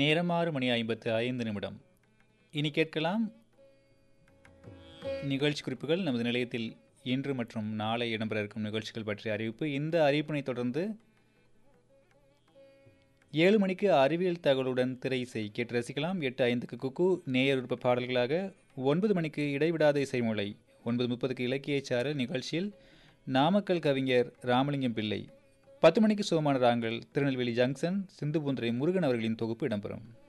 நேரம் 6:55 இனி கேட்கலாம் நிகழ்ச்சி குறிப்புகள். நமது நிலையத்தில் இன்று மற்றும் நாளை இடம்பெற இருக்கும் நிகழ்ச்சிகள் பற்றிய அறிவிப்பு. இந்த அறிவிப்பினை தொடர்ந்து 7 மணிக்கு அறிவியல் தகவலுடன் திரை இசை கேட்டு ரசிக்கலாம். 8:05க்கு குக்கு நேயர் விருப்ப பாடல்களாக. 9 மணிக்கு இடைவிடாத இசைமூலை. 9:30க்கு இலக்கிய சாரல் நிகழ்ச்சியில் நாமக்கல் கவிஞர் ராமலிங்கம் பிள்ளை. 10 மணிக்கு சோமான ராங்கள் திருநெல்வேலி ஜங்ஷன் சிந்துபூந்துரை முருகன் அவர்களின் தொகுப்பு இடம்பெறும்.